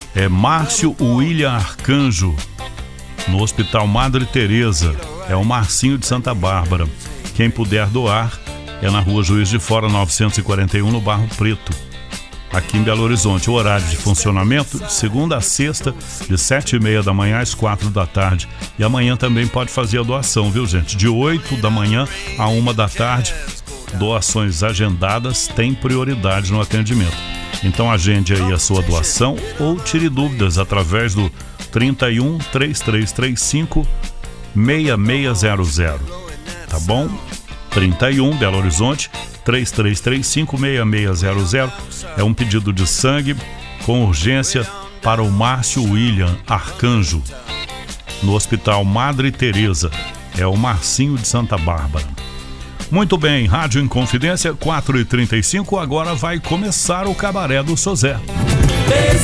É Márcio William Arcanjo, no Hospital Madre Teresa. É o Marcinho de Santa Bárbara. Quem puder doar é na Rua Juiz de Fora 941, no Barro Preto, aqui em Belo Horizonte. O horário de funcionamento de segunda a sexta, de 7h30 da manhã às 4 da tarde. E amanhã também pode fazer a doação, viu, gente? De 8 da manhã a 1 da tarde. Doações agendadas têm prioridade no atendimento. Então agende aí a sua doação ou tire dúvidas através do 31 3335 6600. Tá bom? 31 Belo Horizonte 3335 6600. É um pedido de sangue com urgência para o Márcio William Arcanjo, no Hospital Madre Teresa. É o Marcinho de Santa Bárbara. Muito bem, Rádio Inconfidência, 4h35. Agora vai começar o Cabaré do Sozé.